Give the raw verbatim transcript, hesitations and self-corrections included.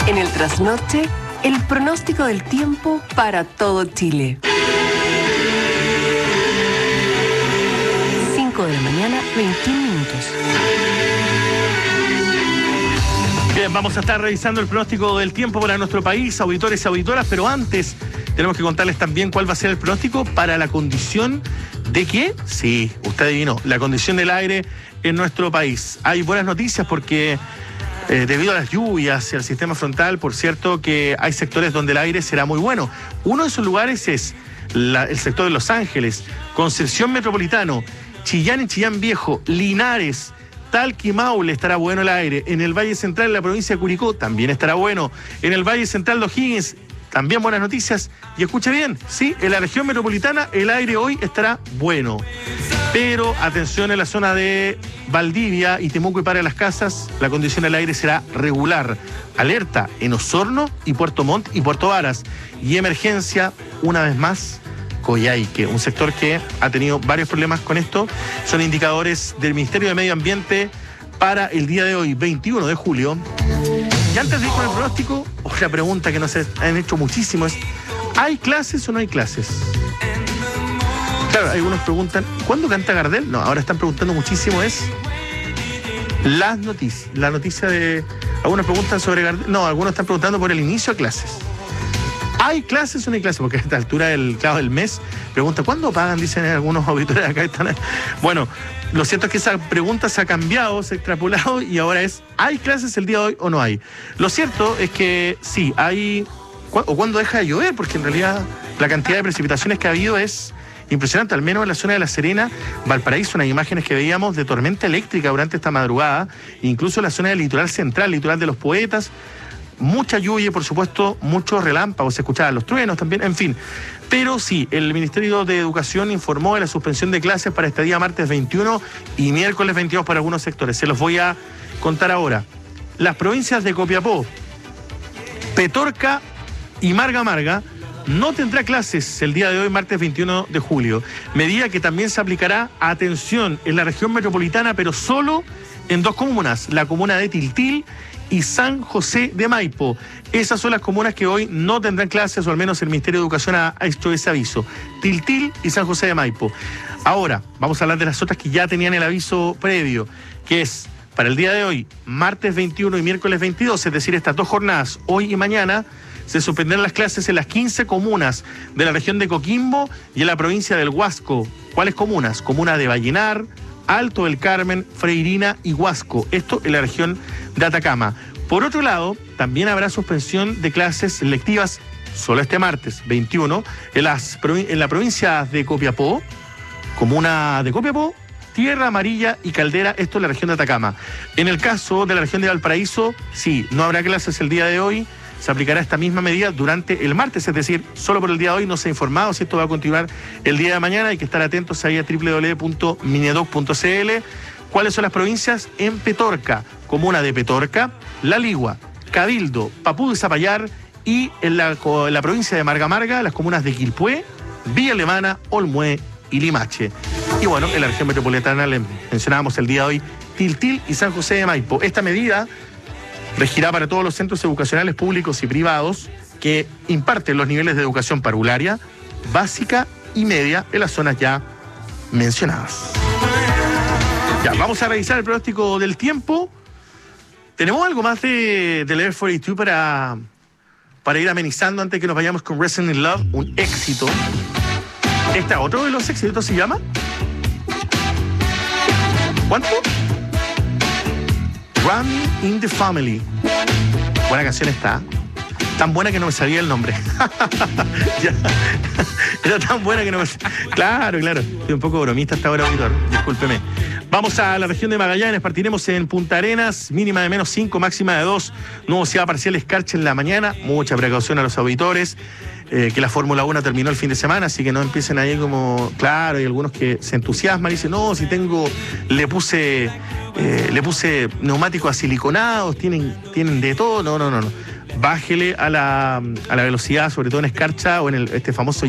En el trasnoche, el pronóstico del tiempo para todo Chile. cinco de la mañana, veintiún minutos. Bien, vamos a estar revisando el pronóstico del tiempo para nuestro país, auditores y auditoras, pero antes tenemos que contarles también cuál va a ser el pronóstico para la condición de qué. Sí, usted adivinó, la condición del aire en nuestro país. Hay buenas noticias porque eh, debido a las lluvias y al sistema frontal, por cierto, que hay sectores donde el aire será muy bueno. Uno de esos lugares es la, el sector de Los Ángeles, Concepción Metropolitano, Chillán y Chillán Viejo, Linares, Talca y Maule estará bueno el aire. En el Valle Central, en la provincia de Curicó, también estará bueno. En el Valle Central de O'Higgins, también buenas noticias. Y escuche bien, sí, en la región metropolitana el aire hoy estará bueno. Pero atención, en la zona de Valdivia y Temuco y Para las Casas, la condición del aire será regular. Alerta en Osorno y Puerto Montt y Puerto Varas. Y emergencia, una vez más, Coyhaique, un sector que ha tenido varios problemas con esto. Son indicadores del Ministerio de Medio Ambiente para el día de hoy, veintiuno de julio. Y antes de ir con el pronóstico, otra pregunta que nos han hecho muchísimo es: ¿hay clases o no hay clases? Claro, algunos preguntan, ¿cuándo canta Gardel? No, ahora están preguntando muchísimo es las noticias. La noticia de... Algunos preguntan sobre Gardel. No, algunos están preguntando por el inicio de clases. ¿Hay clases o no hay clases? Porque a esta altura del, claro, del mes pregunta, ¿cuándo pagan? Dicen algunos auditores acá. Están... Bueno, lo cierto es que esa pregunta se ha cambiado, se ha extrapolado y ahora es, ¿hay clases el día de hoy o no hay? Lo cierto es que sí, hay... ¿O cuándo deja de llover? Porque en realidad la cantidad de precipitaciones que ha habido es impresionante, al menos en la zona de La Serena, Valparaíso, unas imágenes que veíamos de tormenta eléctrica durante esta madrugada, incluso en la zona del litoral central, litoral de los Poetas, mucha lluvia y, por supuesto, muchos relámpagos, se escuchaban los truenos también, en fin. Pero sí, el Ministerio de Educación informó de la suspensión de clases para este día martes veintiuno y miércoles veintidós para algunos sectores. Se los voy a contar ahora. Las provincias de Copiapó, Petorca y Marga Marga no tendrá clases el día de hoy, martes veintiuno de julio. Medida que también se aplicará, atención, en la región metropolitana, pero solo en dos comunas, la comuna de Tiltil y San José de Maipo. Esas son las comunas que hoy no tendrán clases, o al menos el Ministerio de Educación ha hecho ese aviso. Tiltil y San José de Maipo. Ahora, vamos a hablar de las otras que ya tenían el aviso previo, que es para el día de hoy, martes veintiuno y miércoles veintidós, es decir, estas dos jornadas, hoy y mañana, se suspenderán las clases en las quince comunas de la región de Coquimbo y en la provincia del Huasco. ¿Cuáles comunas? Comuna de Vallenar, Alto del Carmen, Freirina y Huasco. Esto en la región de Atacama. Por otro lado, también habrá suspensión de clases lectivas solo este martes veintiuno en, las, en la provincia de Copiapó, comuna de Copiapó, Tierra Amarilla y Caldera, esto en la región de Atacama. En el caso de la región de Valparaíso, sí, no habrá clases el día de hoy. Se aplicará esta misma medida durante el martes, es decir, solo por el día de hoy. No se ha informado si esto va a continuar el día de mañana. Hay que estar atentos ahí a doble u doble u doble u punto minedoc punto c l. ¿Cuáles son las provincias? En Petorca, comuna de Petorca, La Ligua, Cabildo, Papú de Zapallar y en la, en la provincia de Marga Marga, las comunas de Quilpué, Villa Alemana, Olmué y Limache. Y bueno, en la región metropolitana les mencionábamos el día de hoy Tiltil y San José de Maipo. Esta medida regirá para todos los centros educacionales públicos y privados que imparten los niveles de educación parvularia, básica y media en las zonas ya mencionadas. Ya, vamos a revisar el pronóstico del tiempo. ¿Tenemos algo más de, de Level cuarenta y dos para, para ir amenizando antes que nos vayamos con Resident in Love? Un éxito. ¿Este otro de los éxitos se llama? ¿Cuánto? Running in the Family. Buena canción está. Tan buena que no me sabía el nombre. Ya. Era tan buena que no me... Claro, claro. Estoy un poco bromista hasta ahora, auditor. Discúlpeme. Vamos a la región de Magallanes. Partiremos en Punta Arenas. Mínima de menos cinco, máxima de dos. Nubosidad parcial, escarcha en la mañana. Mucha precaución a los auditores. Eh, que la Fórmula uno terminó el fin de semana, así que no empiecen ahí como... Claro, hay algunos que se entusiasman y dicen, no, si tengo... Le puse... Eh, le puse neumáticos asiliconados, tienen, tienen de todo. No, no, no, no. Bájele a la, a la velocidad, sobre todo en escarcha o en el, este famoso